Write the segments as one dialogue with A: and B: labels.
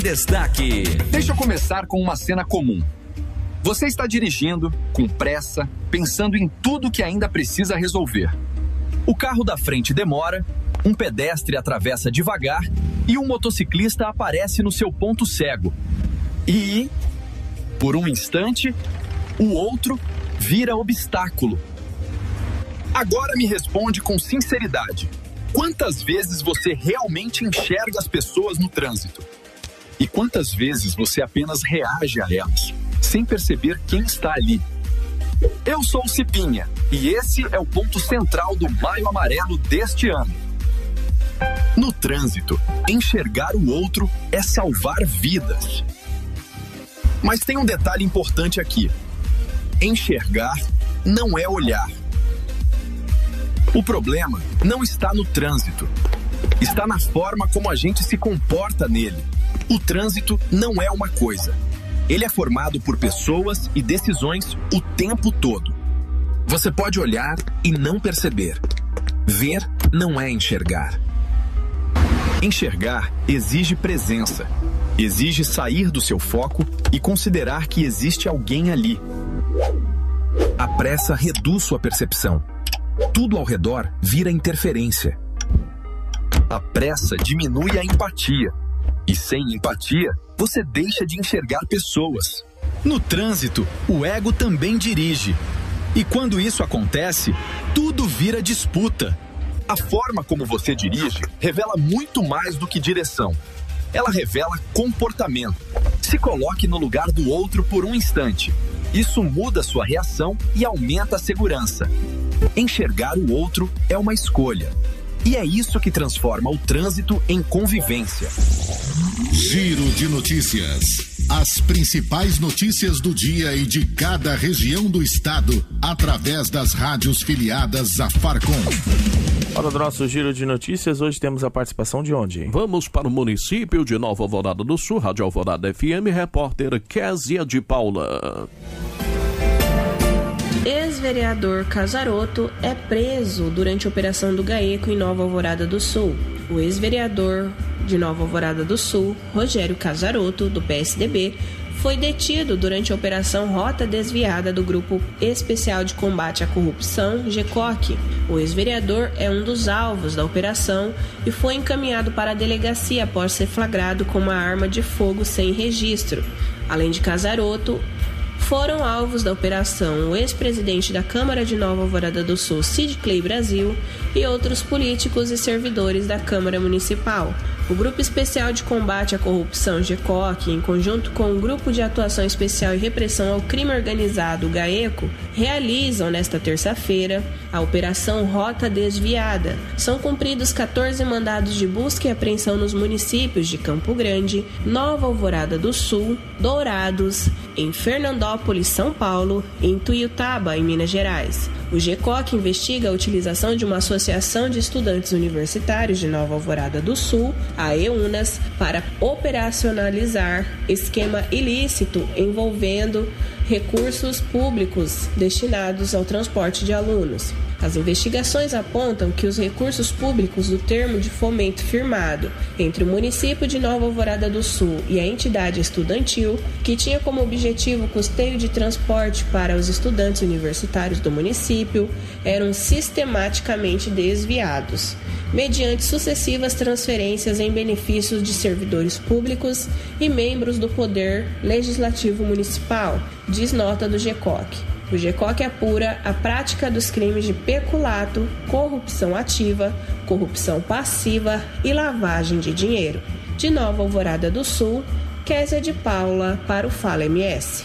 A: Destaque.
B: Deixa eu começar com uma cena comum. Você está dirigindo, com pressa, pensando em tudo que ainda precisa resolver. O carro da frente demora, um pedestre atravessa devagar e um motociclista aparece no seu ponto cego. E, por um instante, o outro vira obstáculo. Agora me responde com sinceridade. Quantas vezes você realmente enxerga as pessoas no trânsito? E quantas vezes você apenas reage a elas, sem perceber quem está ali? Eu sou o Cipinha, e esse é o ponto central do Maio Amarelo deste ano. No trânsito, enxergar o outro é salvar vidas. Mas tem um detalhe importante aqui. Enxergar não é olhar. O problema não está no trânsito. Está na forma como a gente se comporta nele. O trânsito não é uma coisa. Ele é formado por pessoas e decisões o tempo todo. Você pode olhar e não perceber. Ver não é enxergar. Enxergar exige presença. Exige sair do seu foco e considerar que existe alguém ali. A pressa reduz sua percepção. Tudo ao redor vira interferência. A pressa diminui a empatia. E sem empatia, você deixa de enxergar pessoas. No trânsito, o ego também dirige. E quando isso acontece, tudo vira disputa. A forma como você dirige revela muito mais do que direção. Ela revela comportamento. Se coloque no lugar do outro por um instante. Isso muda sua reação e aumenta a segurança. Enxergar o outro é uma escolha. E é isso que transforma o trânsito em convivência.
C: Giro de notícias. As principais notícias do dia e de cada região do estado, através das rádios filiadas à Farcom.
D: Hora do nosso giro de notícias, hoje temos a participação de onde?
E: Vamos para o município de Nova Alvorada do Sul, Rádio Alvorada FM, repórter Kézia de Paula.
F: Ex-vereador Casaroto é preso durante a operação do GAECO em Nova Alvorada do Sul. O ex-vereador de Nova Alvorada do Sul, Rogério Casaroto, do PSDB, foi detido durante a operação Rota Desviada do Grupo Especial de Combate à Corrupção, GECOC. O ex-vereador é um dos alvos da operação e foi encaminhado para a delegacia após ser flagrado com uma arma de fogo sem registro. Além de Casaroto, foram alvos da operação o ex-presidente da Câmara de Nova Alvorada do Sul, Cid Clay Brasil, e outros políticos e servidores da Câmara Municipal. O Grupo Especial de Combate à Corrupção, GECOC, em conjunto com o Grupo de Atuação Especial e Repressão ao Crime Organizado, GAECO, realizam nesta terça-feira a Operação Rota Desviada. São cumpridos 14 mandados de busca e apreensão nos municípios de Campo Grande, Nova Alvorada do Sul, Dourados, em Fernandópolis, São Paulo e em Tuiutaba, em Minas Gerais. O GECOC investiga a utilização de uma associação de estudantes universitários de Nova Alvorada do Sul, a EUNAS, para operacionalizar esquema ilícito envolvendo recursos públicos destinados ao transporte de alunos. As investigações apontam que os recursos públicos do termo de fomento firmado entre o município de Nova Alvorada do Sul e a entidade estudantil, que tinha como objetivo o custeio de transporte para os estudantes universitários do município, eram sistematicamente desviados, mediante sucessivas transferências em benefício de servidores públicos e membros do Poder Legislativo Municipal, diz nota do GECOC. O GECOC apura a prática dos crimes de peculato, corrupção ativa, corrupção passiva e lavagem de dinheiro. De Nova Alvorada do Sul, Kézia de Paula para o Fala MS.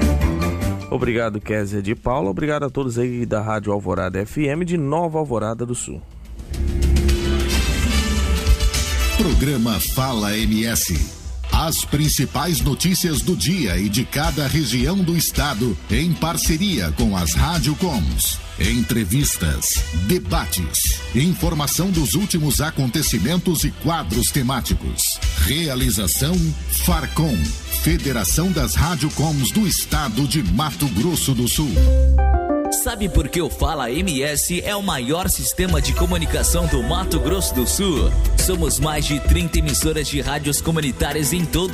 D: Obrigado, Kézia de Paula. Obrigado a todos aí da Rádio Alvorada FM de Nova Alvorada do Sul.
C: Programa Fala MS. As principais notícias do dia e de cada região do estado, em parceria com as Radiocoms. Entrevistas, debates, informação dos últimos acontecimentos e quadros temáticos. Realização Farcom, Federação das Radiocoms do Estado de Mato Grosso do Sul.
A: Sabe por que o Fala MS é o maior sistema de comunicação do Mato Grosso do Sul? Somos mais de 30 emissoras de rádios comunitárias em todo